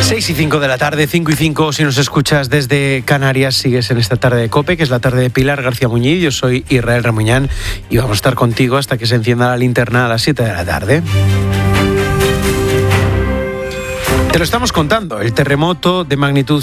6:05 de la tarde, 5:05 si nos escuchas desde Canarias, sigues en esta tarde de COPE, que es la tarde de Pilar García Muñiz. Yo soy Israel Remuñán y vamos a estar contigo hasta que se encienda la linterna a las 7 de la tarde. Te lo estamos contando, el terremoto de magnitud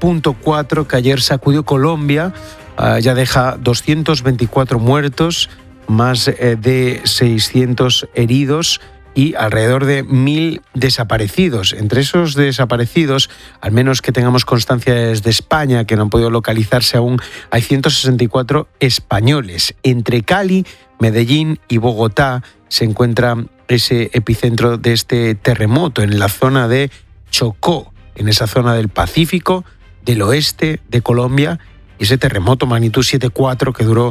7.4 que ayer sacudió Colombia ya deja 224 muertos, más de 600 heridos y alrededor de 1.000 desaparecidos. Entre esos desaparecidos, al menos que tengamos constancia desde España, que no han podido localizarse aún, hay 164 españoles. Entre Cali, Medellín y Bogotá se encuentra ese epicentro de este terremoto, en la zona de Chocó, en esa zona del Pacífico, del oeste de Colombia. Y ese terremoto magnitud 7.4 que duró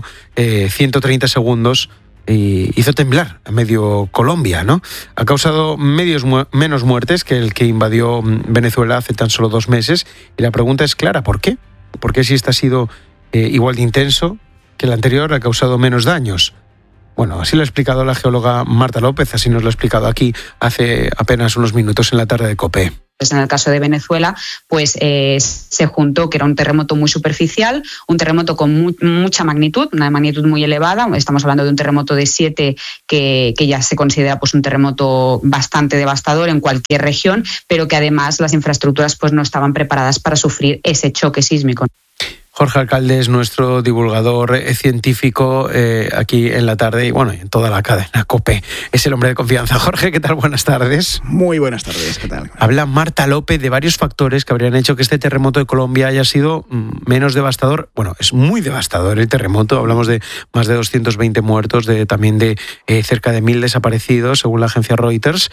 130 segundos hizo temblar a medio Colombia, ¿no? Ha causado menos muertes que el que invadió Venezuela hace tan solo 2 meses. Y la pregunta es clara, ¿por qué? ¿Por qué si este ha sido igual de intenso que el anterior ha causado menos daños? Bueno, así lo ha explicado la geóloga Marta López, así nos lo ha explicado aquí hace apenas unos minutos en la tarde de COPE. En el caso de Venezuela, pues se juntó que era un terremoto muy superficial, un terremoto con mucha magnitud, una magnitud muy elevada. Estamos hablando de un terremoto de 7 que ya se considera pues un terremoto bastante devastador en cualquier región, pero que además las infraestructuras pues no estaban preparadas para sufrir ese choque sísmico. Jorge Alcalde es nuestro divulgador científico aquí en la tarde y bueno, en toda la cadena COPE. Es el hombre de confianza. Jorge, ¿qué tal? Buenas tardes. Muy buenas tardes, ¿qué tal? Habla Marta López de varios factores que habrían hecho que este terremoto de Colombia haya sido menos devastador. Bueno, es muy devastador el terremoto. Hablamos de más de 220 muertos, también de cerca de 1.000 desaparecidos, según la agencia Reuters.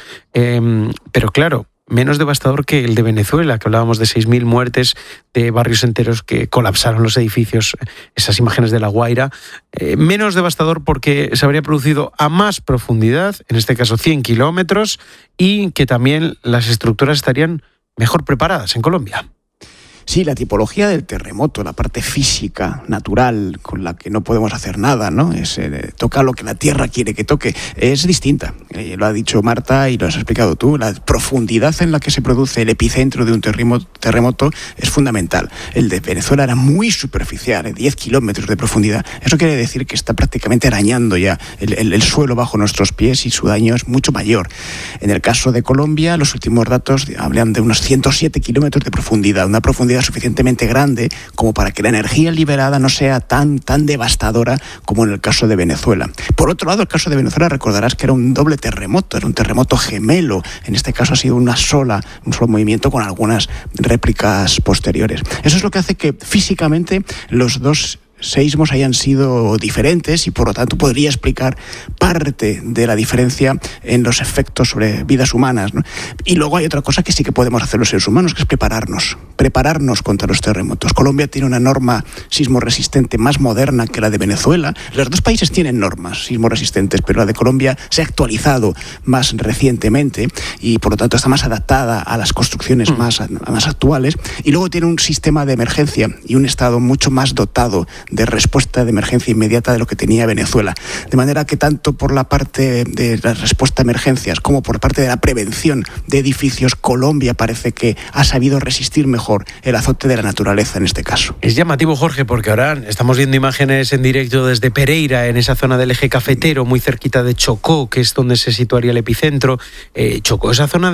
Pero claro, menos devastador que el de Venezuela, que hablábamos de 6.000 muertes, de barrios enteros que colapsaron los edificios, esas imágenes de La Guaira. Menos devastador porque se habría producido a más profundidad, en este caso 100 kilómetros, y que también las estructuras estarían mejor preparadas en Colombia. Sí, la tipología del terremoto, la parte física, natural, con la que no podemos hacer nada, ¿no? Toca lo que la Tierra quiere que toque, es distinta. Lo ha dicho Marta y lo has explicado tú. La profundidad en la que se produce el epicentro de un terremoto es fundamental. El de Venezuela era muy superficial, 10 kilómetros de profundidad. Eso quiere decir que está prácticamente arañando ya el suelo bajo nuestros pies y su daño es mucho mayor. En el caso de Colombia, los últimos datos hablan de unos 107 kilómetros de profundidad, una profundidad suficientemente grande como para que la energía liberada no sea tan devastadora como en el caso de Venezuela. Por otro lado, el caso de Venezuela, recordarás que era un doble terremoto, era un terremoto gemelo. En este caso ha sido un solo movimiento con algunas réplicas posteriores. Eso es lo que hace que físicamente los dos seísmos hayan sido diferentes y por lo tanto podría explicar parte de la diferencia en los efectos sobre vidas humanas, ¿no? Y luego hay otra cosa que sí que podemos hacer los seres humanos, que es prepararnos contra los terremotos. Colombia tiene una norma sismorresistente más moderna que la de Venezuela. Los dos países tienen normas sismorresistentes, pero la de Colombia se ha actualizado más recientemente y por lo tanto está más adaptada a las construcciones más actuales. Y luego tiene un sistema de emergencia y un Estado mucho más dotado de respuesta de emergencia inmediata de lo que tenía Venezuela. De manera que tanto por la parte de la respuesta a emergencias como por parte de la prevención de edificios, Colombia parece que ha sabido resistir mejor el azote de la naturaleza en este caso. Es llamativo, Jorge, porque ahora estamos viendo imágenes en directo desde Pereira, en esa zona del eje cafetero, muy cerquita de Chocó, que es donde se situaría el epicentro. Chocó, esa zona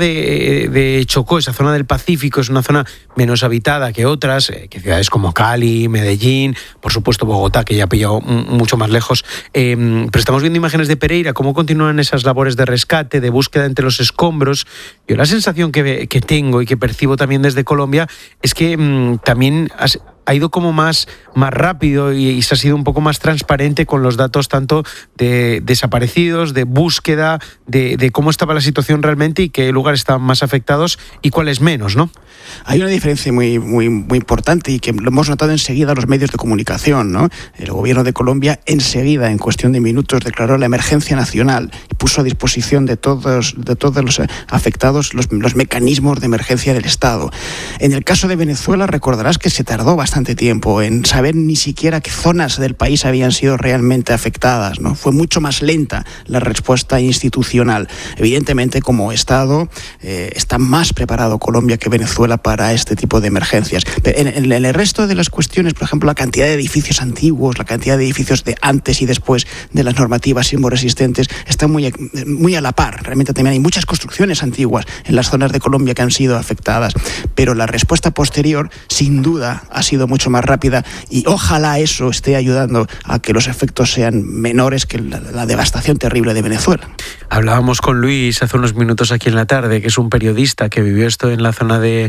de Chocó, esa zona del Pacífico, es una zona menos habitada que otras, que ciudades como Cali, Medellín, por supuesto Bogotá, que ya ha pillado mucho más lejos. Pero estamos viendo imágenes de Pereira, cómo continúan esas labores de rescate, de búsqueda entre los escombros. Yo la sensación que tengo y que percibo también desde Colombia es que también ha ido como más rápido y se ha sido un poco más transparente con los datos tanto de desaparecidos, de búsqueda, de cómo estaba la situación realmente y qué lugares estaban más afectados y cuáles menos, ¿no? Hay una diferencia muy importante y que lo hemos notado enseguida los medios de comunicación, ¿no? El gobierno de Colombia enseguida, en cuestión de minutos, declaró la emergencia nacional y puso a disposición de todos los afectados los mecanismos de emergencia del Estado. En el caso de Venezuela, recordarás que se tardó bastante bastante tiempo en saber ni siquiera qué zonas del país habían sido realmente afectadas, ¿no? Fue mucho más lenta la respuesta institucional. Evidentemente, como Estado, está más preparado Colombia que Venezuela para este tipo de emergencias. En el resto de las cuestiones, por ejemplo, la cantidad de edificios antiguos, la cantidad de edificios de antes y después de las normativas sismoresistentes, está muy a la par. Realmente también hay muchas construcciones antiguas en las zonas de Colombia que han sido afectadas, pero la respuesta posterior, sin duda, ha sido mucho más rápida y ojalá eso esté ayudando a que los efectos sean menores que la devastación terrible de Venezuela. Hablábamos con Luis hace unos minutos aquí en la tarde, que es un periodista que vivió esto en la zona de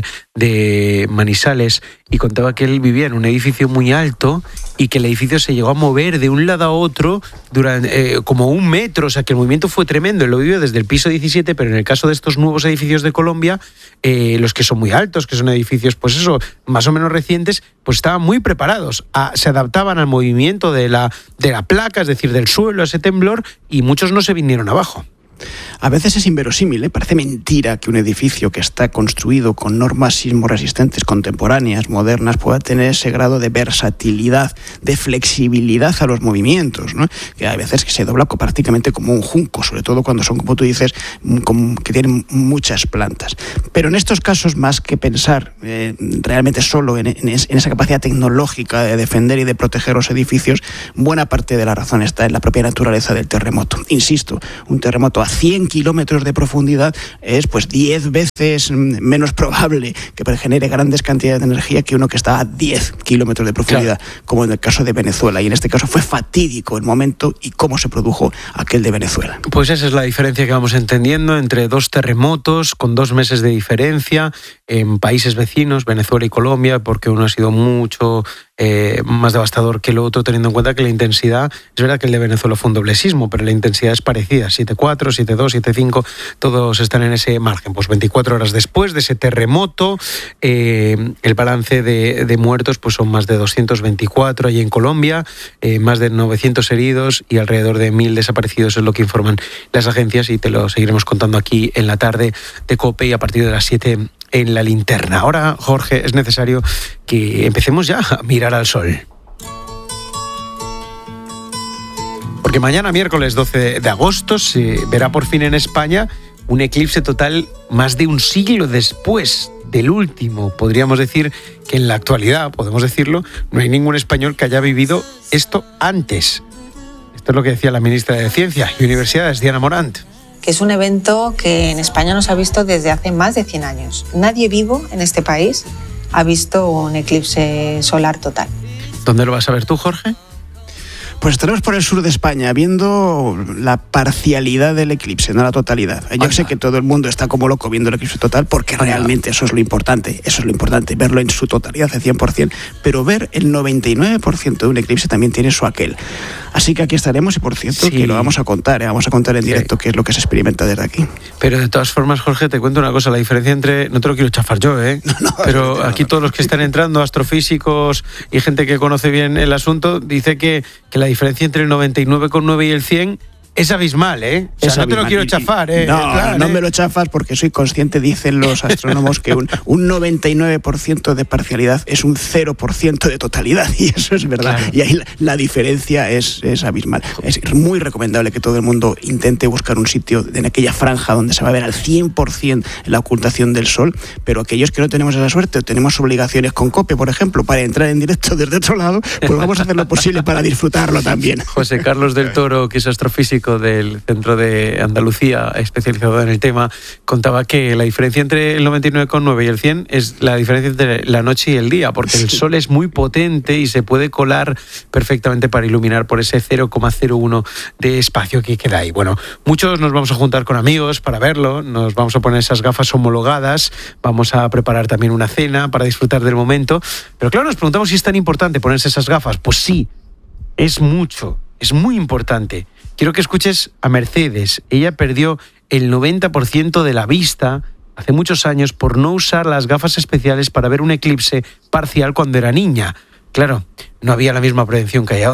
Manizales, y contaba que él vivía en un edificio muy alto y que el edificio se llegó a mover de un lado a otro durante como 1 metro, o sea que el movimiento fue tremendo. Él lo vivió desde el piso 17, pero en el caso de estos nuevos edificios de Colombia, los que son muy altos, que son edificios pues eso, más o menos recientes, pues estaban muy preparados, se adaptaban al movimiento de la placa, es decir, del suelo, a ese temblor, y muchos no se vinieron abajo. A veces es inverosímil, parece mentira que un edificio que está construido con normas sismoresistentes contemporáneas, modernas, pueda tener ese grado de versatilidad, de flexibilidad a los movimientos, ¿no? Que hay veces que se dobla prácticamente como un junco, sobre todo cuando son, como tú dices, que tienen muchas plantas. Pero en estos casos, más que pensar realmente solo en esa capacidad tecnológica de defender y de proteger los edificios, buena parte de la razón está en la propia naturaleza del terremoto. Insisto, un terremoto a 100 kilómetros de profundidad es pues 10 veces menos probable que genere grandes cantidades de energía que uno que está a 10 kilómetros de profundidad, claro, como en el caso de Venezuela. Y en este caso fue fatídico el momento y cómo se produjo aquel de Venezuela. Pues esa es la diferencia que vamos entendiendo entre 2 terremotos con 2 meses de diferencia en países vecinos, Venezuela y Colombia, porque uno ha sido mucho más devastador que el otro, teniendo en cuenta que la intensidad, es verdad que el de Venezuela fue un doble sismo, pero la intensidad es parecida, 7.4, 7.2, 7.5, todos están en ese margen. Pues 24 horas después de ese terremoto, el balance de muertos pues son más de 224 allí en Colombia, más de 900 heridos y alrededor de 1.000 desaparecidos, es lo que informan las agencias, y te lo seguiremos contando aquí en la tarde de COPE y a partir de las 7 en la linterna. Ahora, Jorge, es necesario que empecemos ya a mirar al sol. Porque mañana, miércoles 12 de agosto, se verá por fin en España un eclipse total más de un siglo después del último. Podríamos decir que en la actualidad, podemos decirlo, no hay ningún español que haya vivido esto antes. Esto es lo que decía la ministra de Ciencia y Universidades, Diana Morant. Que es un evento que en España no se ha visto desde hace más de 100 años. Nadie vivo en este país ha visto un eclipse solar total. ¿Dónde lo vas a ver tú, Jorge? Pues estaremos por el sur de España viendo la parcialidad del eclipse, no la totalidad. Yo sé que todo el mundo está como loco viendo el eclipse total porque realmente eso es lo importante, verlo en su totalidad, al 100%, pero ver el 99% de un eclipse también tiene su aquel. Así que aquí estaremos y, por cierto, que lo vamos a contar en directo qué es lo que se experimenta desde aquí. Pero de todas formas, Jorge, te cuento una cosa, la diferencia entre, no te lo quiero chafar yo, pero aquí todos los que están entrando, astrofísicos y gente que conoce bien el asunto, dice que la diferencia entre el 99,9 y el 100 es abismal, ¿eh? O sea, no te lo quiero chafar, ¿eh? No me lo chafas porque soy consciente, dicen los astrónomos, que un 99% de parcialidad es un 0% de totalidad, y eso es verdad. Claro. Y ahí la diferencia es abismal. Es muy recomendable que todo el mundo intente buscar un sitio en aquella franja donde se va a ver al 100% la ocultación del sol, pero aquellos que no tenemos esa suerte o tenemos obligaciones con COPE, por ejemplo, para entrar en directo desde otro lado, pues vamos a hacer lo posible para disfrutarlo también. José Carlos del Toro, que es astrofísico del Centro de Andalucía, especializado en el tema, contaba que la diferencia entre el 99,9 y el 100 es la diferencia entre la noche y el día, porque el sol es muy potente y se puede colar perfectamente para iluminar por ese 0,01 de espacio que queda ahí. Bueno, muchos nos vamos a juntar con amigos para verlo, nos vamos a poner esas gafas homologadas, vamos a preparar también una cena para disfrutar del momento, pero claro, nos preguntamos si es tan importante ponerse esas gafas. Pues sí, es mucho, es muy importante. Quiero que escuches a Mercedes. Ella perdió el 90% de la vista hace muchos años por no usar las gafas especiales para ver un eclipse parcial cuando era niña. Claro, no había la misma prevención que hay ahora.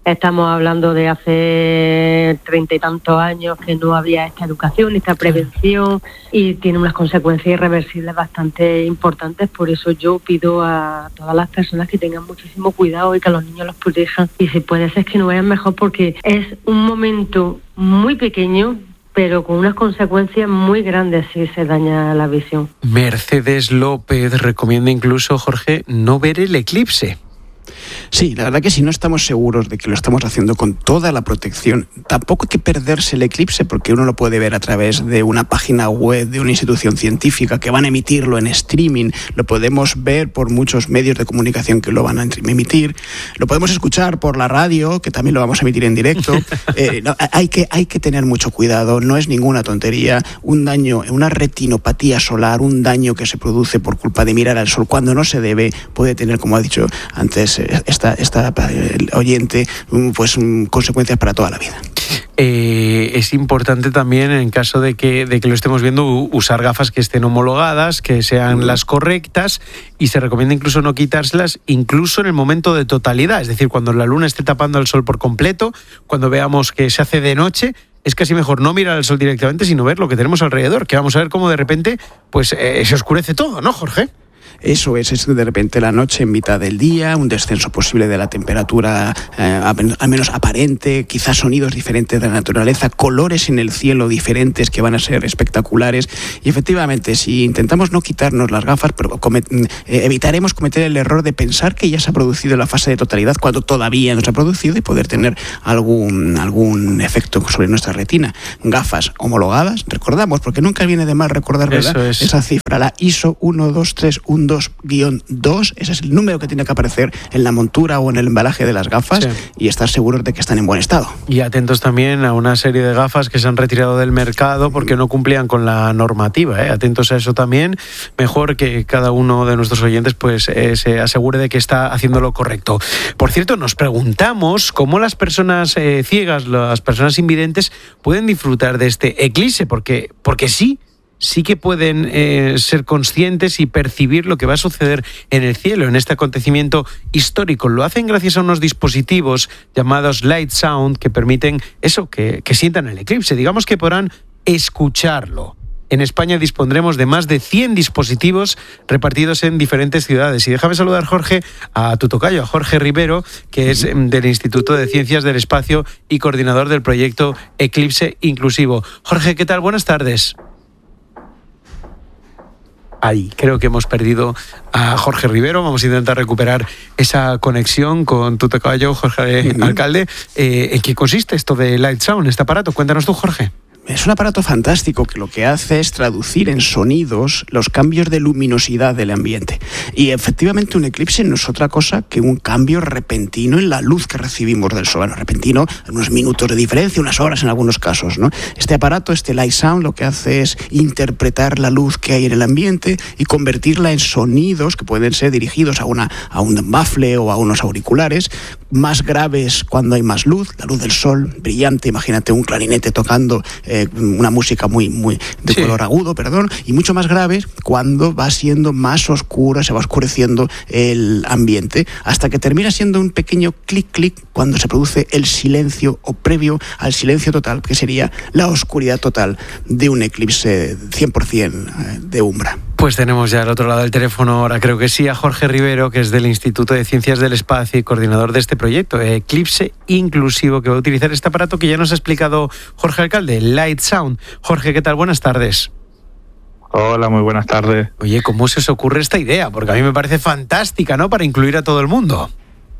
Estamos hablando de hace 30 y tantos años que no había esta educación, esta prevención, y tiene unas consecuencias irreversibles bastante importantes. Por eso yo pido a todas las personas que tengan muchísimo cuidado y que a los niños los protejan. Y si puede ser que no vayan mejor, porque es un momento muy pequeño, pero con unas consecuencias muy grandes si se daña la visión. Mercedes López recomienda incluso, Jorge, no ver el eclipse. Sí, la verdad que si no estamos seguros de que lo estamos haciendo con toda la protección, tampoco hay que perderse el eclipse, porque uno lo puede ver a través de una página web de una institución científica que van a emitirlo en streaming, lo podemos ver por muchos medios de comunicación que lo van a emitir, lo podemos escuchar por la radio, que también lo vamos a emitir en directo. Hay que tener mucho cuidado, no es ninguna tontería. Un daño, una retinopatía solar, un daño que se produce por culpa de mirar al sol cuando no se debe, puede tener, como ha dicho antes esta oyente, pues consecuencias para toda la vida. Es importante también, en caso de que lo estemos viendo, usar gafas que estén homologadas, que sean las correctas, y se recomienda incluso no quitárselas, incluso en el momento de totalidad, es decir, cuando la luna esté tapando al sol por completo, cuando veamos que se hace de noche. Es casi mejor no mirar al sol directamente, sino ver lo que tenemos alrededor, que vamos a ver cómo de repente pues se oscurece todo, ¿no, Jorge? Eso es de repente la noche en mitad del día, un descenso posible de la temperatura, al menos aparente, quizás sonidos diferentes de la naturaleza, colores en el cielo diferentes que van a ser espectaculares. Y efectivamente, si intentamos no quitarnos las gafas, pero evitaremos cometer el error de pensar que ya se ha producido la fase de totalidad cuando todavía no se ha producido, y poder tener algún efecto sobre nuestra retina. Gafas homologadas, recordamos, porque nunca viene de mal recordar, ¿verdad? Esa cifra, la ISO 12312-2, ese es el número que tiene que aparecer en la montura o en el embalaje de las gafas, sí, y estar seguros de que están en buen estado. Y atentos también a una serie de gafas que se han retirado del mercado porque no cumplían con la normativa, ¿eh? Atentos a eso también. Mejor que cada uno de nuestros oyentes pues se asegure de que está haciendo lo correcto. Por cierto, nos preguntamos cómo las personas ciegas, las personas invidentes, pueden disfrutar de este eclipse, porque sí que pueden ser conscientes y percibir lo que va a suceder en el cielo, en este acontecimiento histórico. Lo hacen gracias a unos dispositivos llamados Light Sound que permiten eso, que sientan el eclipse. Digamos que podrán escucharlo. En España dispondremos de más de 100 dispositivos repartidos en diferentes ciudades. Y déjame saludar, Jorge, a tu tocayo, a Jorge Rivero, que es del Instituto de Ciencias del Espacio y coordinador del proyecto Eclipse Inclusivo. Jorge, ¿qué tal? Buenas tardes. Ahí, creo que hemos perdido a Jorge Rivero. Vamos a intentar recuperar esa conexión con tu tocayo, Jorge Alcalde. ¿En qué consiste esto de Light Sound, este aparato? Cuéntanos tú, Jorge. Es un aparato fantástico que lo que hace es traducir en sonidos los cambios de luminosidad del ambiente. Y efectivamente un eclipse no es otra cosa que un cambio repentino en la luz que recibimos del sol. Bueno, repentino, unos minutos de diferencia, unas horas en algunos casos, ¿no? Este aparato, este Light Sound, lo que hace es interpretar la luz que hay en el ambiente y convertirla en sonidos que pueden ser dirigidos a un bafle o a unos auriculares, más graves cuando hay más luz, la luz del sol, brillante, imagínate un clarinete tocando una música muy de color agudo, y mucho más graves cuando va siendo más oscura, se va oscureciendo el ambiente, hasta que termina siendo un pequeño clic cuando se produce el silencio, o previo al silencio total, que sería la oscuridad total de un eclipse 100% de umbra. Pues tenemos ya al otro lado del teléfono, ahora creo que sí, a Jorge Rivero, que es del Instituto de Ciencias del Espacio y coordinador de este proyecto, Eclipse Inclusivo, que va a utilizar este aparato que ya nos ha explicado Jorge Alcalde, Light Sound. Jorge, ¿qué tal? Buenas tardes. Hola, muy buenas tardes. Oye, ¿cómo se os ocurre esta idea? Porque a mí me parece fantástica, ¿no?, para incluir a todo el mundo.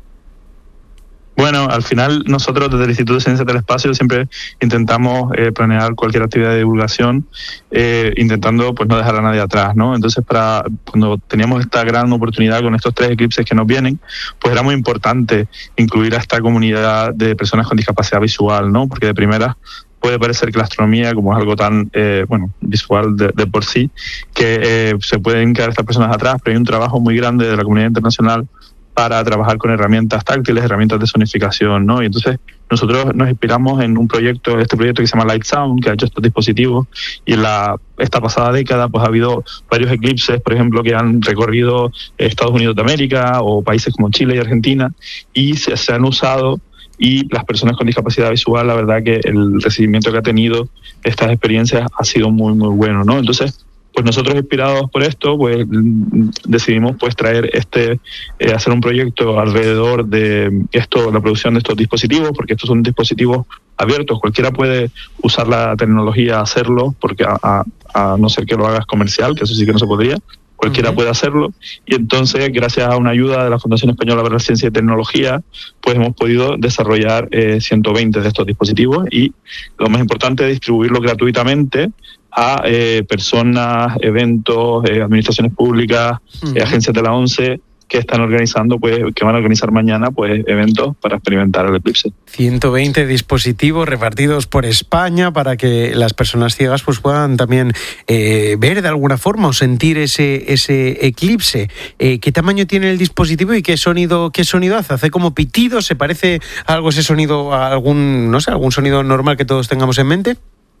Bueno, al final nosotros desde el Instituto de Ciencias del Espacio siempre intentamos planear cualquier actividad de divulgación, intentando pues no dejar a nadie atrás, ¿no? Entonces, cuando teníamos esta gran oportunidad con estos 3 eclipses que nos vienen, pues era muy importante incluir a esta comunidad de personas con discapacidad visual, ¿no? Porque de primera puede parecer que la astronomía, como es algo tan visual de por sí, que se pueden quedar estas personas atrás, pero hay un trabajo muy grande de la comunidad internacional para trabajar con herramientas táctiles, herramientas de sonificación, ¿no? Y entonces nosotros nos inspiramos en este proyecto que se llama Light Sound, que ha hecho estos dispositivos, y en esta pasada década pues ha habido varios eclipses, por ejemplo, que han recorrido Estados Unidos de América o países como Chile y Argentina, y se han usado y las personas con discapacidad visual, la verdad que el recibimiento que ha tenido estas experiencias ha sido muy, muy bueno, ¿no? Entonces, pues nosotros, inspirados por esto, pues decidimos pues traer hacer un proyecto alrededor de esto, la producción de estos dispositivos, porque estos son dispositivos abiertos, cualquiera puede usar la tecnología, hacerlo, porque a no ser que lo hagas comercial, que eso sí que no se podría, cualquiera puede hacerlo, y entonces, gracias a una ayuda de la Fundación Española para la Ciencia y Tecnología, pues hemos podido desarrollar 120 de estos dispositivos, y lo más importante es distribuirlo gratuitamente a personas, eventos, administraciones públicas, agencias de la ONCE, que están organizando, pues, que van a organizar mañana, pues, eventos para experimentar el eclipse. 120 dispositivos repartidos por España para que las personas ciegas pues puedan también ver de alguna forma o sentir ese eclipse. ¿Qué tamaño tiene el dispositivo y qué sonido hace? ¿Hace como pitidos? ¿Se parece a algo ese sonido, a algún sonido normal que todos tengamos en mente?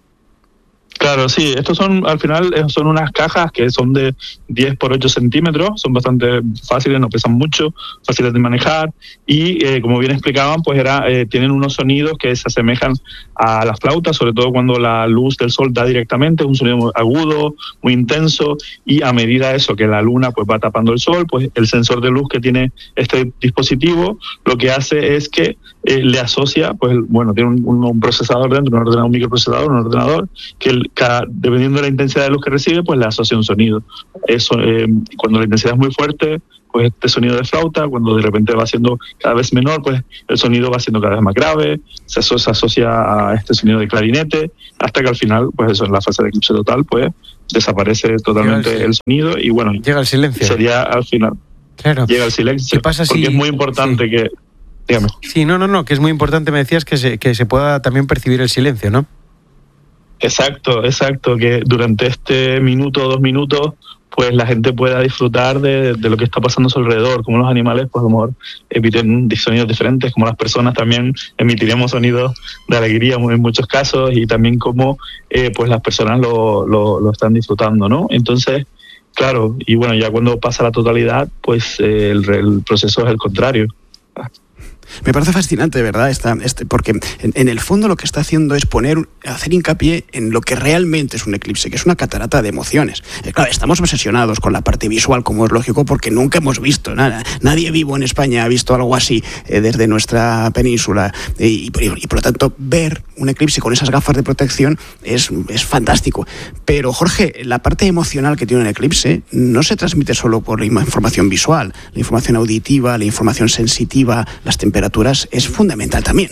Claro, sí, estos son, al final, son unas cajas que son de 10 por 8 centímetros, son bastante fáciles, no pesan mucho, fáciles de manejar, y como bien explicaban, pues tienen unos sonidos que se asemejan a las flautas, sobre todo cuando la luz del sol da directamente, es un sonido muy agudo, muy intenso, y a medida eso que la luna pues va tapando el sol, pues el sensor de luz que tiene este dispositivo lo que hace es que le asocia, pues bueno, tiene un procesador dentro, un microprocesador, un ordenador, que dependiendo de la intensidad de luz que recibe, pues le asocia un sonido. Eso, cuando la intensidad es muy fuerte, pues este sonido de flauta, cuando de repente va siendo cada vez menor, pues el sonido va siendo cada vez más grave, se asocia a este sonido de clarinete, hasta que al final, pues eso, en la fase de eclipse total, pues desaparece totalmente el sonido y bueno, llega el silencio. Sería al final. Claro. Llega el silencio. ¿Qué pasa porque si... es muy importante que... Dígame. Sí, no, que es muy importante, me decías, que se pueda también percibir el silencio, ¿no? Exacto, que durante este minuto o 2 minutos pues la gente pueda disfrutar de lo que está pasando a su alrededor, como los animales pues a lo mejor emiten sonidos diferentes, como las personas también emitiremos sonidos de alegría en muchos casos, y también como pues las personas lo están disfrutando, ¿no? Entonces, claro, y bueno, ya cuando pasa la totalidad, pues el proceso es el contrario. Me parece fascinante, ¿verdad? Porque en el fondo lo que está haciendo es hacer hincapié en lo que realmente es un eclipse, que es una catarata de emociones. Claro, estamos obsesionados con la parte visual, como es lógico, porque nunca hemos visto nada. Nadie vivo en España ha visto algo así desde nuestra península. Y por lo tanto, ver un eclipse con esas gafas de protección es fantástico. Pero, Jorge, la parte emocional que tiene un eclipse no se transmite solo por la información visual. La información auditiva, la información sensitiva, las temperaturas, es fundamental también.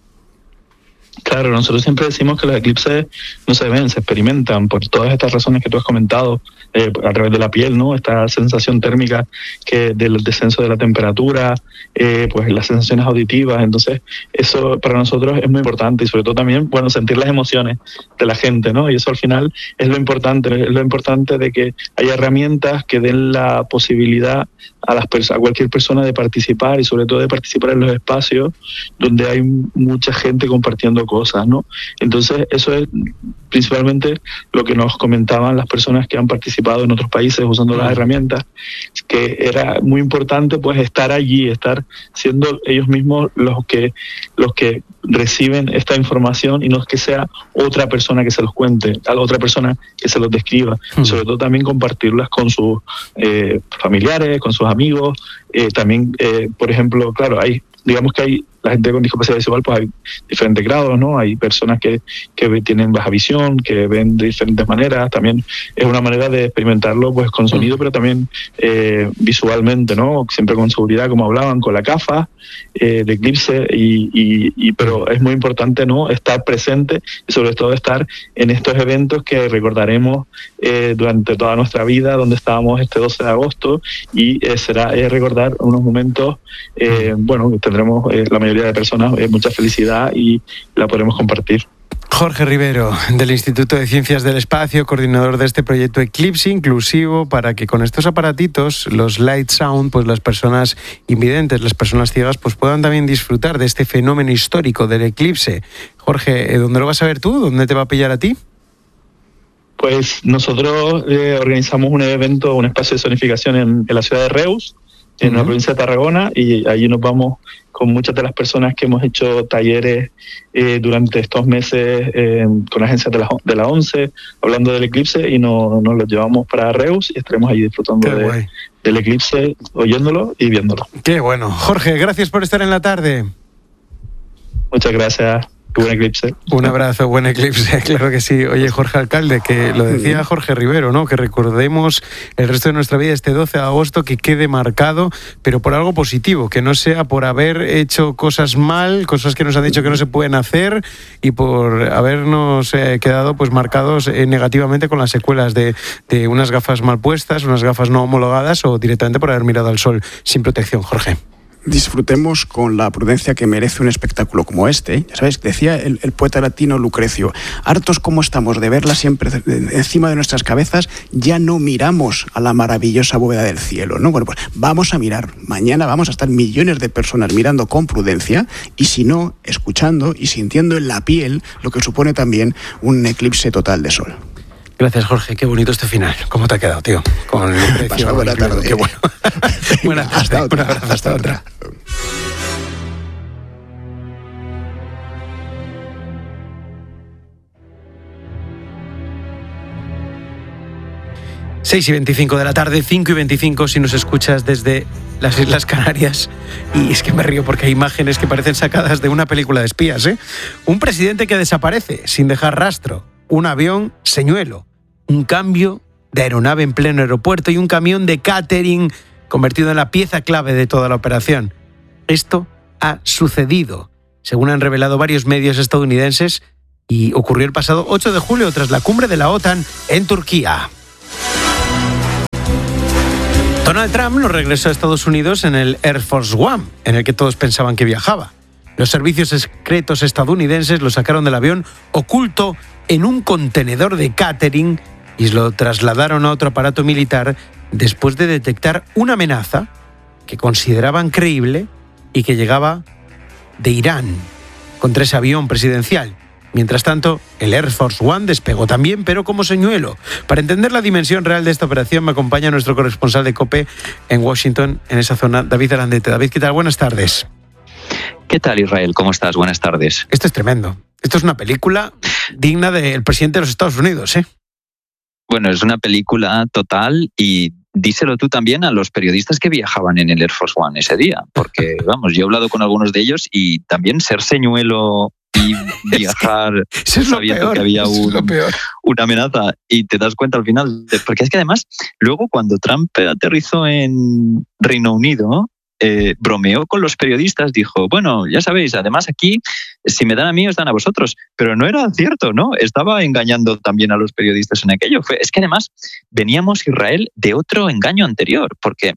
Claro, nosotros siempre decimos que los eclipses no se ven, se experimentan por todas estas razones que tú has comentado, a través de la piel, ¿no? Esta sensación térmica del descenso de la temperatura, pues las sensaciones auditivas. Entonces, eso para nosotros es muy importante, y sobre todo también, bueno, sentir las emociones de la gente, ¿no? Y eso al final es lo importante de que haya herramientas que den la posibilidad a cualquier persona de participar, y sobre todo de participar en los espacios donde hay mucha gente compartiendo cosas, ¿no? Entonces, eso es principalmente lo que nos comentaban las personas que han participado en otros países usando las herramientas, que era muy importante pues estar allí, estar siendo ellos mismos los que reciben esta información, y no es que sea otra persona que se los cuente, otra persona que se los describa, y sobre todo también compartirlas con sus familiares, con sus amigos, también, por ejemplo, claro, digamos que hay la gente con discapacidad visual, pues hay diferentes grados, ¿no? Hay personas que tienen baja visión, que ven de diferentes maneras. También es una manera de experimentarlo pues con sonido, pero también visualmente, ¿no? Siempre con seguridad, como hablaban, con la gafa de eclipse, pero es muy importante, ¿no? Estar presente, y sobre todo estar en estos eventos que recordaremos durante toda nuestra vida, donde estábamos este 12 de agosto, y será recordar unos momentos, bueno, tendremos la mayoría de personas mucha felicidad y la podremos compartir. Jorge Rivero, del Instituto de Ciencias del Espacio, coordinador de este proyecto Eclipse Inclusivo, para que con estos aparatitos, los Light Sound, pues las personas invidentes, las personas ciegas, pues puedan también disfrutar de este fenómeno histórico del eclipse. Jorge, ¿dónde lo vas a ver tú? ¿Dónde te va a pillar a ti? Pues nosotros organizamos un evento, un espacio de sonificación en la ciudad de Reus, en la provincia de Tarragona, y allí nos vamos con muchas de las personas que hemos hecho talleres durante estos meses con agencias de la ONCE, hablando del eclipse, y nos los llevamos para Reus y estaremos allí disfrutando del eclipse, oyéndolo y viéndolo. Qué bueno. Jorge, gracias por estar en la tarde. Muchas gracias. Buen eclipse. Un abrazo, buen eclipse, claro que sí. Oye, Jorge Alcalde, que lo decía Jorge Rivero, ¿no? Que recordemos el resto de nuestra vida este 12 de agosto, que quede marcado, pero por algo positivo, que no sea por haber hecho cosas mal, cosas que nos han dicho que no se pueden hacer, y por habernos quedado pues marcados negativamente con las secuelas de unas gafas mal puestas, unas gafas no homologadas, o directamente por haber mirado al sol sin protección. Jorge. Disfrutemos con la prudencia que merece un espectáculo como este. Ya sabes, decía el poeta latino Lucrecio, hartos como estamos de verla siempre encima de nuestras cabezas, ya no miramos a la maravillosa bóveda del cielo, ¿no? Bueno, pues vamos a mirar. Mañana vamos a estar millones de personas mirando con prudencia, y si no, escuchando y sintiendo en la piel lo que supone también un eclipse total de sol. Gracias, Jorge. Qué bonito este final. ¿Cómo te ha quedado, tío? Con el precio. Buena tarde. Qué bueno. Buena tarde. Hasta otra. Un abrazo, hasta otra. 6:25 de la tarde, 5:25 si nos escuchas desde las Islas Canarias. Y es que me río porque hay imágenes que parecen sacadas de una película de espías, ¿eh? Un presidente que desaparece sin dejar rastro. Un avión señuelo. Un cambio de aeronave en pleno aeropuerto y un camión de catering convertido en la pieza clave de toda la operación. Esto ha sucedido, según han revelado varios medios estadounidenses, y ocurrió el pasado 8 de julio tras la cumbre de la OTAN en Turquía. Donald Trump no regresó a Estados Unidos en el Air Force One, en el que todos pensaban que viajaba. Los servicios secretos estadounidenses lo sacaron del avión oculto en un contenedor de catering y lo trasladaron a otro aparato militar después de detectar una amenaza que consideraban creíble y que llegaba de Irán contra ese avión presidencial. Mientras tanto, el Air Force One despegó también, pero como señuelo. Para entender la dimensión real de esta operación, me acompaña nuestro corresponsal de COPE en Washington, en esa zona, David Arandete. David, ¿qué tal? Buenas tardes. ¿Qué tal, Israel? ¿Cómo estás? Buenas tardes. Esto es tremendo. Esto es una película digna del presidente de los Estados Unidos, ¿eh? Bueno, es una película total, y díselo tú también a los periodistas que viajaban en el Air Force One ese día, porque, vamos, yo he hablado con algunos de ellos y también ser señuelo y viajar sabiendo que había una amenaza, y te das cuenta al final, porque es que además, luego cuando Trump aterrizó en Reino Unido, bromeó con los periodistas, dijo, bueno, ya sabéis, además aquí, si me dan a mí, os dan a vosotros. Pero no era cierto, ¿no? Estaba engañando también a los periodistas en aquello. Es que además veníamos, Israel, de otro engaño anterior, porque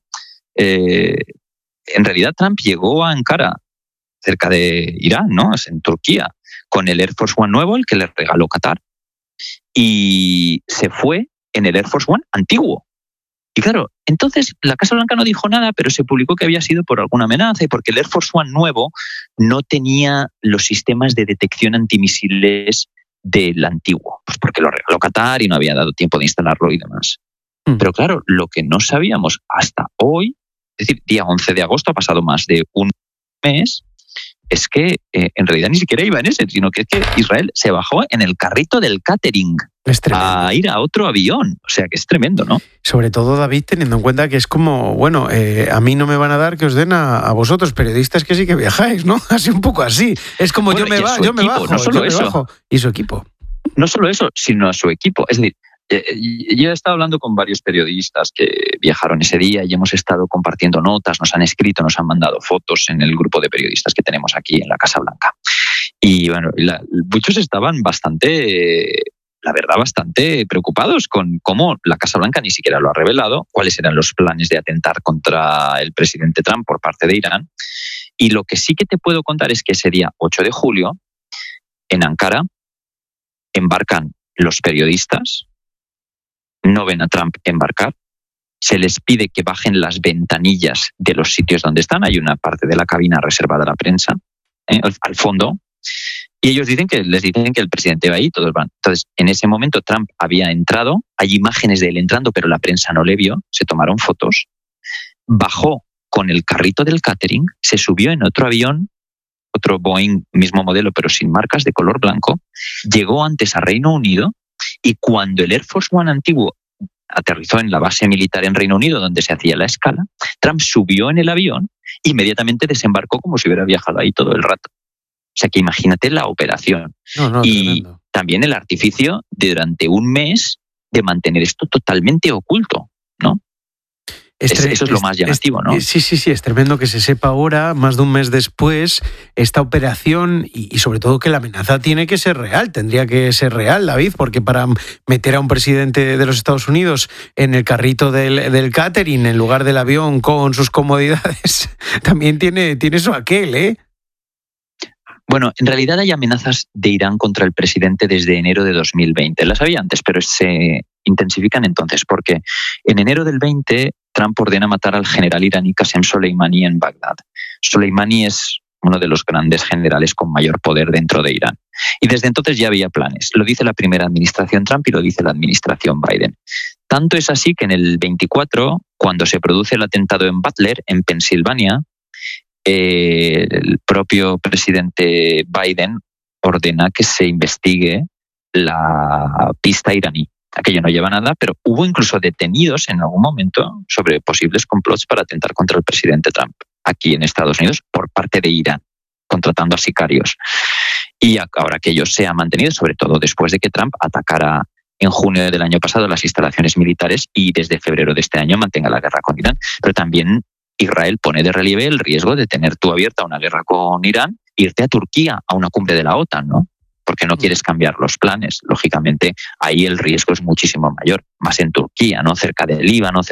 en realidad Trump llegó a Ankara, cerca de Irán, ¿no? Es en Turquía, con el Air Force One nuevo, el que le regaló Qatar, y se fue en el Air Force One antiguo. Y claro, entonces la Casa Blanca no dijo nada, pero se publicó que había sido por alguna amenaza y porque el Air Force One nuevo no tenía los sistemas de detección antimisiles del antiguo, pues porque lo regaló Qatar y no había dado tiempo de instalarlo y demás. Pero claro, lo que no sabíamos hasta hoy, es decir, día 11 de agosto, ha pasado más de un mes, es que en realidad ni siquiera iba en ese, sino que es que Israel se bajó en el carrito del catering a ir a otro avión. O sea que es tremendo, ¿no? Sobre todo, David, teniendo en cuenta que es como, bueno, a mí no me van a dar que os den a vosotros, periodistas que sí que viajáis, ¿no? Así un poco así. Es como bueno, yo me bajo, no solo eso. Y su equipo. No solo eso, sino a su equipo. Es decir, yo he estado hablando con varios periodistas que viajaron ese día y hemos estado compartiendo notas, nos han escrito, nos han mandado fotos en el grupo de periodistas que tenemos aquí en la Casa Blanca. Y bueno, muchos estaban bastante preocupados con cómo la Casa Blanca ni siquiera lo ha revelado, cuáles eran los planes de atentar contra el presidente Trump por parte de Irán. Y lo que sí que te puedo contar es que ese día 8 de julio, en Ankara, embarcan los periodistas, no ven a Trump embarcar, se les pide que bajen las ventanillas de los sitios donde están, hay una parte de la cabina reservada a la prensa, al fondo, y ellos les dicen que el presidente va ahí, todos van. Entonces, en ese momento Trump había entrado, hay imágenes de él entrando, pero la prensa no le vio, se tomaron fotos, bajó con el carrito del catering, se subió en otro avión, otro Boeing, mismo modelo pero sin marcas, de color blanco, llegó antes a Reino Unido, y cuando el Air Force One antiguo aterrizó en la base militar en Reino Unido donde se hacía la escala, Trump subió en el avión e inmediatamente desembarcó como si hubiera viajado ahí todo el rato. O sea que imagínate la operación. Y tremendo. También el artificio de durante un mes de mantener esto totalmente oculto, ¿no? Eso es lo más llamativo, ¿no? Sí, es tremendo que se sepa ahora, más de un mes después, esta operación y sobre todo que la amenaza tiene que ser real, tendría que ser real, David, porque para meter a un presidente de los Estados Unidos en el carrito del catering en lugar del avión con sus comodidades, también tiene eso aquel, ¿eh? Bueno, en realidad hay amenazas de Irán contra el presidente desde enero de 2020. Las había antes, pero se intensifican entonces, porque en enero del 20 Trump ordena matar al general iraní Qasem Soleimani en Bagdad. Soleimani es uno de los grandes generales con mayor poder dentro de Irán. Y desde entonces ya había planes. Lo dice la primera administración Trump y lo dice la administración Biden. Tanto es así que en el 24, cuando se produce el atentado en Butler, en Pensilvania, el propio presidente Biden ordena que se investigue la pista iraní. Aquello no lleva nada, pero hubo incluso detenidos en algún momento sobre posibles complots para atentar contra el presidente Trump aquí en Estados Unidos por parte de Irán, contratando a sicarios. Y ahora que ello se ha mantenido, sobre todo después de que Trump atacara en junio del año pasado las instalaciones militares y desde febrero de este año mantenga la guerra con Irán, pero también Israel pone de relieve el riesgo de tener tú abierta una guerra con Irán, irte a Turquía a una cumbre de la OTAN, ¿no? Porque no quieres cambiar los planes. Lógicamente, ahí el riesgo es muchísimo mayor, más en Turquía, ¿no? Cerca del Líbano,